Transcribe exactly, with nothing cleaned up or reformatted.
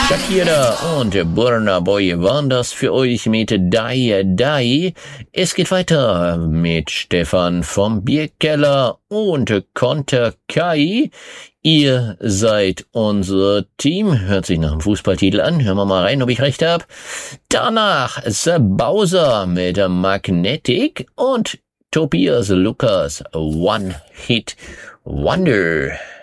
Shakira und Burna Boy waren das für euch mit Dai Dai. Es geht weiter mit Stefan vom Bierkeller und Konter Kai. Ihr seid unser Team. Hört sich nach einem Fußballtitel an. Hören wir mal rein, ob ich recht habe. Danach The Bowser mit Magnetic und Tobias Lukas One Hit Wonder.